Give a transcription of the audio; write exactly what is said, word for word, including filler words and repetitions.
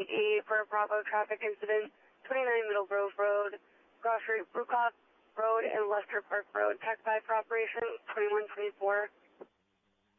a for a Bravo traffic incident, twenty-nine Middle Grove Road, Grocery Brewcop Road, and Lester Park Road. Tech five for operation, twenty-one twenty-four.